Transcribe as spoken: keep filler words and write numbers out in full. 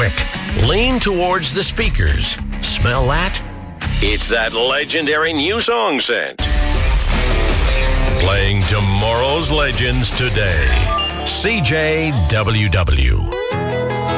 quick. Lean towards the speakers. Smell that? It's that legendary new song scent. Playing tomorrow's legends today. C J W W.